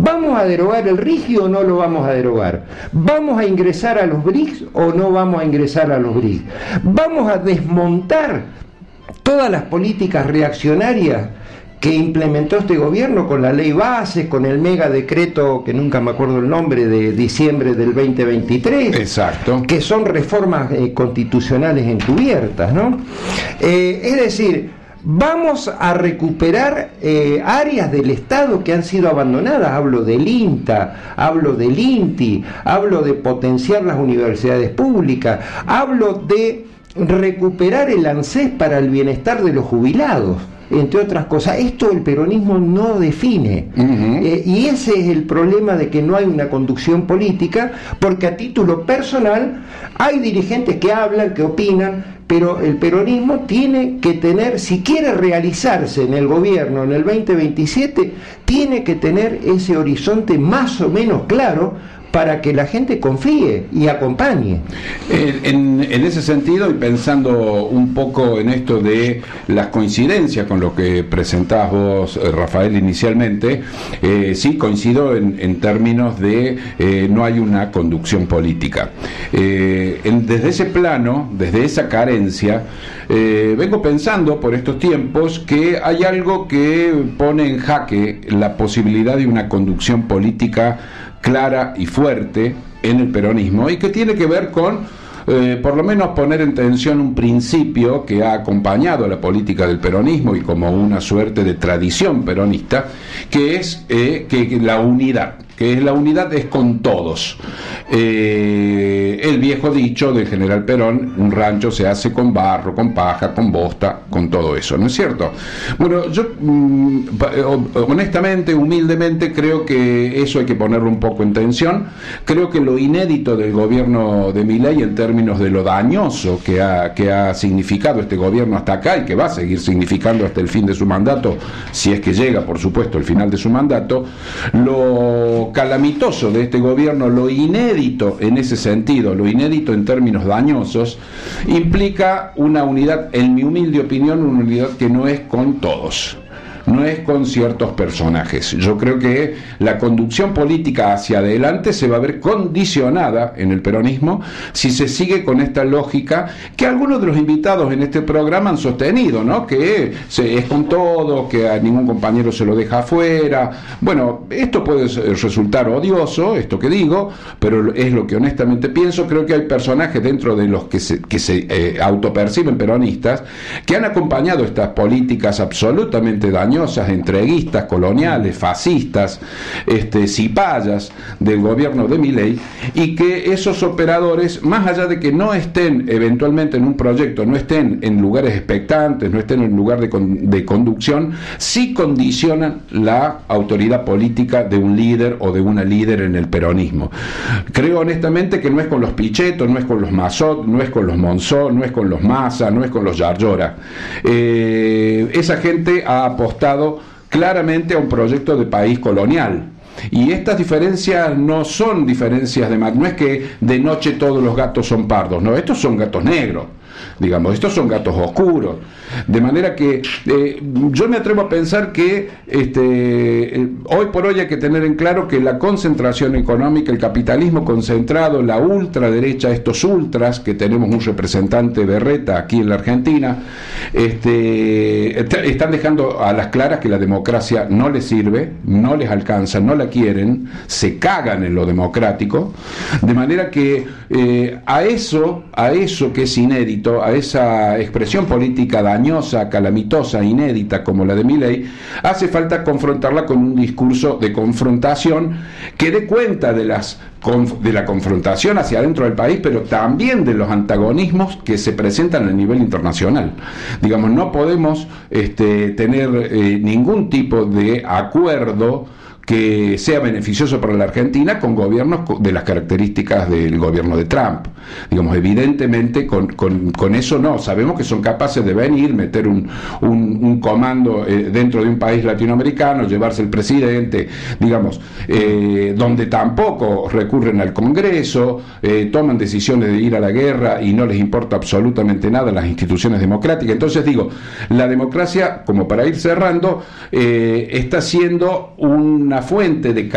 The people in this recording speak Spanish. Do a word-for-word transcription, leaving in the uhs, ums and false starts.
¿Vamos a derogar el RIGI o no lo vamos a derogar? ¿Vamos a ingresar a los B R I C S o no vamos a ingresar a los B R I C S? ¿Vamos a desmontar todas las políticas reaccionarias que implementó este gobierno con la ley Bases, con el mega decreto, que nunca me acuerdo el nombre, de diciembre del veinte veintitrés? Exacto. Que son reformas eh, constitucionales encubiertas, ¿no? Eh, es decir, vamos a recuperar eh, áreas del Estado que han sido abandonadas. Hablo del INTA, hablo del INTI, hablo de potenciar las universidades públicas, hablo de recuperar el ANSES para el bienestar de los jubilados, entre otras cosas. Esto el peronismo no define. Uh-huh. eh, y ese es el problema de que no hay una conducción política, porque a título personal hay dirigentes que hablan, que opinan, pero el peronismo tiene que tener, si quiere realizarse en el gobierno en el veinte veintisiete, tiene que tener ese horizonte más o menos claro para que la gente confíe y acompañe. En, en ese sentido, y pensando un poco en esto de las coincidencias con lo que presentabas vos, Rafael, inicialmente, eh, sí coincido en, en términos de eh, no hay una conducción política. Eh, en, desde ese plano, desde esa carencia, eh, vengo pensando por estos tiempos que hay algo que pone en jaque la posibilidad de una conducción política clara y fuerte en el peronismo, y que tiene que ver con eh, por lo menos poner en tensión un principio que ha acompañado a la política del peronismo y como una suerte de tradición peronista, que es eh, que, que la unidad, que es la unidad es con todos. Eh, el viejo dicho del general Perón: un rancho se hace con barro, con paja, con bosta, con todo eso, ¿no es cierto? Bueno, yo mm, honestamente, humildemente, creo que eso hay que ponerlo un poco en tensión. Creo que lo inédito del gobierno de Milei, en términos de lo dañoso que ha, que ha significado este gobierno hasta acá, y que va a seguir significando hasta el fin de su mandato, si es que llega, por supuesto, el final de su mandato, lo calamitoso de este gobierno, lo inédito en ese sentido, lo inédito en términos dañosos, implica una unidad, en mi humilde opinión, una unidad que no es con todos, no es con ciertos personajes. Yo creo que la conducción política hacia adelante se va a ver condicionada en el peronismo si se sigue con esta lógica que algunos de los invitados en este programa han sostenido, ¿no? Que se, es con todo, que a ningún compañero se lo deja afuera. Bueno, esto puede resultar odioso, esto que digo, pero es lo que honestamente pienso. Creo que hay personajes dentro de los que se, que se eh, autoperciben peronistas que han acompañado estas políticas absolutamente dañosas, entreguistas, coloniales, fascistas, este, cipayas del gobierno de Milei, y que esos operadores, más allá de que no estén eventualmente en un proyecto, no estén en lugares expectantes, no estén en lugar de, con, de conducción, sí condicionan la autoridad política de un líder o de una líder en el peronismo. Creo honestamente que no es con los Pichetto, no es con los Massot, no es con los Monzó, no es con los Massa, no es con los Yarlora. Eh, esa gente ha apostado claramente a un proyecto de país colonial. Y estas diferencias no son diferencias de... No es que de noche todos los gatos son pardos, no, estos son gatos negros, digamos, estos son gatos oscuros. De manera que eh, yo me atrevo a pensar que este, eh, hoy por hoy hay que tener en claro que la concentración económica, el capitalismo concentrado, la ultraderecha, estos ultras, que tenemos un representante berreta aquí en la Argentina, este, están dejando a las claras que la democracia no les sirve, no les alcanza, no la quieren, se cagan en lo democrático. De manera que eh, a eso, a eso que es inédito, a esa expresión política dañosa, calamitosa, inédita como la de Milei, hace falta confrontarla con un discurso de confrontación que dé cuenta de las de la confrontación hacia adentro del país, pero también de los antagonismos que se presentan a nivel internacional. Digamos, no podemos este, tener eh, ningún tipo de acuerdo que sea beneficioso para la Argentina con gobiernos de las características del gobierno de Trump. Digamos, evidentemente con, con, con eso no. Sabemos que son capaces de venir, meter un, un, un comando eh, dentro de un país latinoamericano, llevarse el presidente, digamos, eh, donde tampoco recurren al Congreso, eh, toman decisiones de ir a la guerra y no les importa absolutamente nada las instituciones democráticas. Entonces digo, la democracia, como para ir cerrando, eh, está siendo una fuente de